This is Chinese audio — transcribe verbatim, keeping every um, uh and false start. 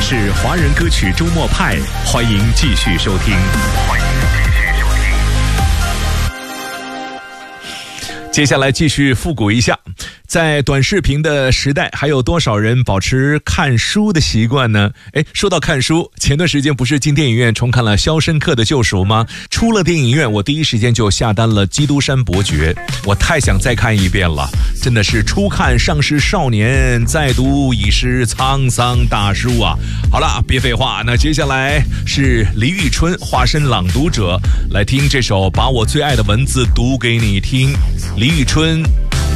是华人歌曲周末派，欢迎继续收听。欢迎继续收听。接下来继续复古一下，在短视频的时代，还有多少人保持看书的习惯呢？诶，说到看书，前段时间不是进电影院重看了《肖申克的救赎》吗？出了电影院，我第一时间就下单了《基督山伯爵》，我太想再看一遍了，真的是初看尚是少年，再读已是沧桑大叔啊！好了，别废话，那接下来是李宇春化身朗读者，来听这首《把我最爱的文字读给你听》。李宇春